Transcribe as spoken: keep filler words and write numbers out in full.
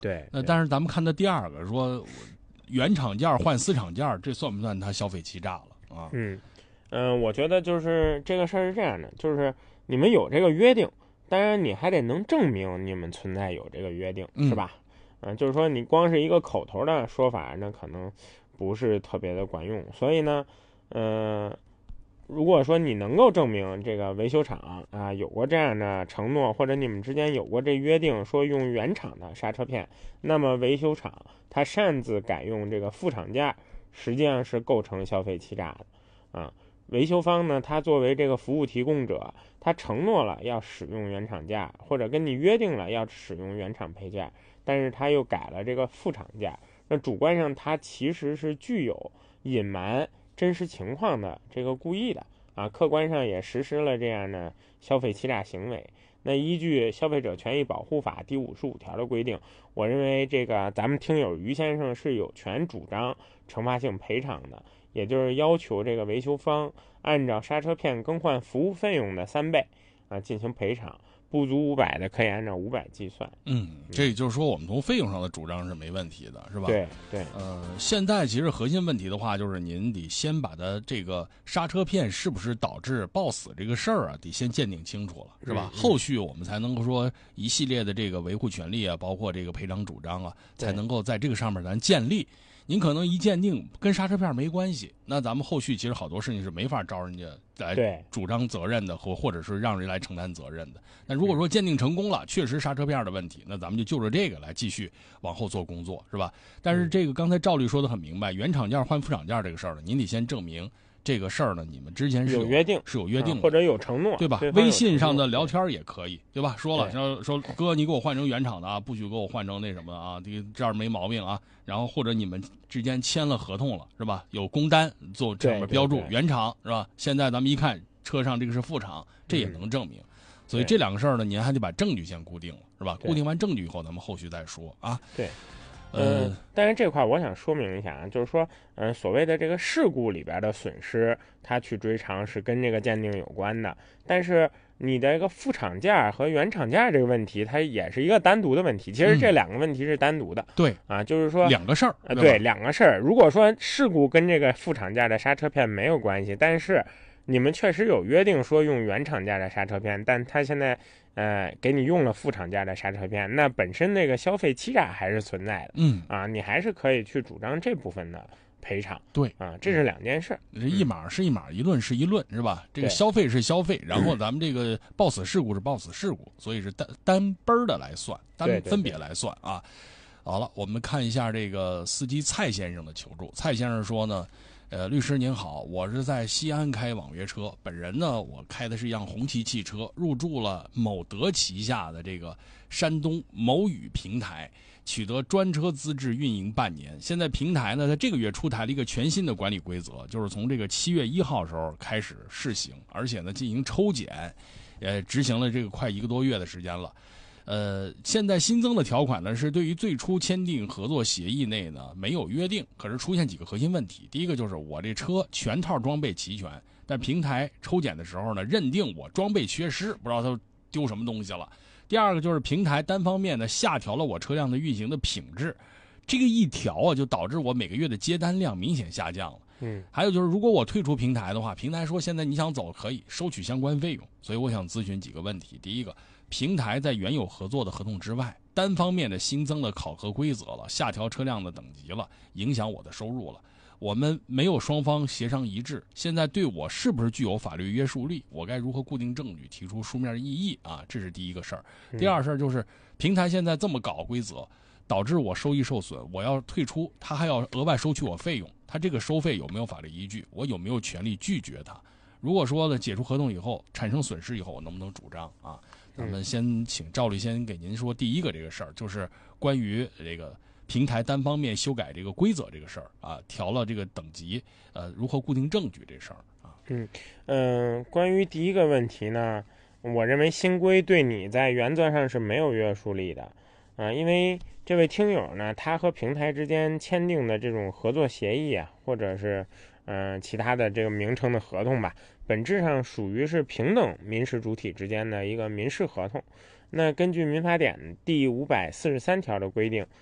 对， 那但是咱们看到第二个说原厂件换私厂件，这算不算他消费欺诈了啊？ 嗯嗯、呃，我觉得就是这个事儿是这样的，就是你们有这个约定，当然你还得能证明你们存在有这个约定，是吧？嗯、呃，就是说你光是一个口头的说法，那可能不是特别的管用。所以呢，嗯、呃。如果说你能够证明这个维修厂啊有过这样的承诺，或者你们之间有过这约定，说用原厂的刹车片，那么维修厂他擅自改用这个副厂件，实际上是构成消费欺诈的啊。维修方呢，他作为这个服务提供者，他承诺了要使用原厂件，或者跟你约定了要使用原厂配件，但是他又改了这个副厂件，那主观上他其实是具有隐瞒真实情况的这个故意的啊，客观上也实施了这样的消费欺诈行为。那依据《消费者权益保护法》第五十五条的规定，我认为这个咱们听友于先生是有权主张惩罚性赔偿的，也就是要求这个维修方按照刹车片更换服务费用的三倍啊进行赔偿。不足五百的可以按照五百计算。 嗯，这也就是说我们从费用上的主张是没问题的，是吧？ 对对。 呃，现在其实核心问题的话，就是您得先把它这个刹车片是不是导致抱死这个事儿啊，得先鉴定清楚了，是吧？ 嗯嗯、 后续我们才能够说一系列的这个维护权利啊，包括这个赔偿主张啊，才能够在这个上面咱建立。您可能一鉴定跟刹车片没关系，那咱们后续其实好多事情是没法招人家来主张责任的，或或者是让人来承担责任的。那如果说鉴定成功了，确实刹车片的问题，那咱们就就着这个来继续往后做工作，是吧？但是这个刚才赵律说的很明白，原厂件换副厂件这个事儿呢，您得先证明这个事儿呢，你们之前是有有约定， 是有约定的、 啊，或者有承诺， 对吧？微信上的聊天也可以，对吧？说了说说哥，你给我换成原厂的啊，不许给我换成那什么啊，这这样没毛病啊。然后或者你们之间签了合同了，是吧？有工单做上面标注原厂，是吧？现在咱们一看车上这个是副厂，这也能证明。嗯、所以这两个事儿呢，您还得把证据先固定了，是吧？固定完证据以后，咱们后续再说啊。 对。嗯，但是这块我想说明一下啊，就是说，嗯，所谓的这个事故里边的损失，它去追偿是跟这个鉴定有关的。但是你的一个副厂件和原厂件这个问题，它也是一个单独的问题。其实这两个问题是单独的。 嗯、对啊，就是说两个事儿。 呃，对，两个事儿。如果说事故跟这个副厂件的刹车片没有关系，但是你们确实有约定说用原厂件的刹车片，但他现在呃给你用了副厂件的刹车片，那本身那个消费欺诈还是存在的。 嗯啊，你还是可以去主张这部分的赔偿。 对啊，这是两件事。 这一码是一码，一论是一论，是吧？这个消费是消费，然后咱们这个抱死事故是抱死事故，所以是单单奔的来算，单分别来算啊。好了，我们看一下这个司机蔡先生的求助。蔡先生说呢，呃，律师您好，我是在西安开网约车，本人呢，我开的是一辆红旗汽车，入驻了某德旗下的这个山东某宇平台，取得专车资质运营半年。现在平台呢，在这个月出台了一个全新的管理规则，就是从这个七月一号时候开始试行，而且呢进行抽检，呃，执行了这个快一个多月的时间了。呃，现在新增的条款呢，是对于最初签订合作协议内呢没有约定，可是出现几个核心问题。第一个就是我这车全套装备齐全，但平台抽检的时候呢，认定我装备缺失，不知道他丢什么东西了。第二个就是平台单方面的下调了我车辆的运行的品质，这个一调啊，就导致我每个月的接单量明显下降了。 嗯， 还有就是，如果我退出平台的话，平台说现在你想走可以收取相关费用，所以我想咨询几个问题。第一个，平台在原有合作的合同之外，单方面的新增了考核规则了，下调车辆的等级了，影响我的收入了。我们没有双方协商一致，现在对我是不是具有法律约束力？我该如何固定证据，提出书面异议啊？这是第一个事儿。第二事儿就是平台现在这么搞规则，导致我收益受损，我要退出，他还要额外收取我费用，他这个收费有没有法律依据？我有没有权利拒绝他？如果说呢解除合同以后产生损失以后，我能不能主张啊？咱们先请赵律先给您说第一个这个事儿，就是关于这个平台单方面修改这个规则这个事儿啊，调了这个等级，呃，如何固定证据这事儿啊？ 嗯嗯、呃，关于第一个问题呢，我认为新规对你在原则上是没有约束力的，啊、呃，因为这位听友呢，他和平台之间签订的这种合作协议啊，或者是嗯、呃、其他的这个名称的合同吧， 本质上属于是平等民事主体之间的一个民事合同。那根据民法典第五百四十三条的规定，